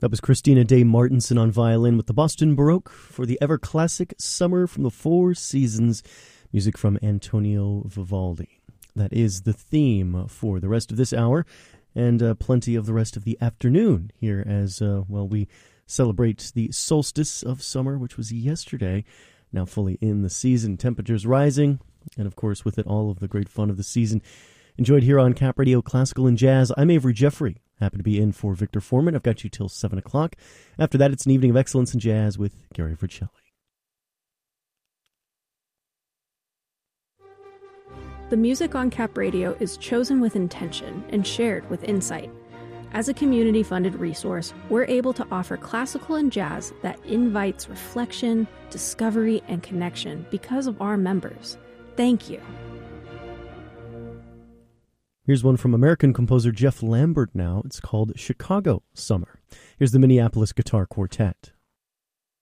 That was Christina Day Martinson on violin with the Boston Baroque for the ever-classic Summer from the Four Seasons, music from Antonio Vivaldi. That is the theme for the rest of this hour and plenty of the rest of the afternoon here as, we celebrate the solstice of summer, which was yesterday, now fully in the season. Temperatures rising, and of course with it all of the great fun of the season. Enjoyed here on Cap Radio Classical and Jazz. I'm Avery Jeffrey. Happy to be in for Victor Foreman. I've got you till 7 o'clock. After that, it's an evening of excellence in jazz with Gary Vercelli. The music on Cap Radio is chosen with intention and shared with insight. As a community-funded resource, we're able to offer classical and jazz that invites reflection, discovery, and connection because of our members. Thank you. Here's one from American composer Jeff Lambert now. It's called Chicago Summer. Here's the Minneapolis Guitar Quartet.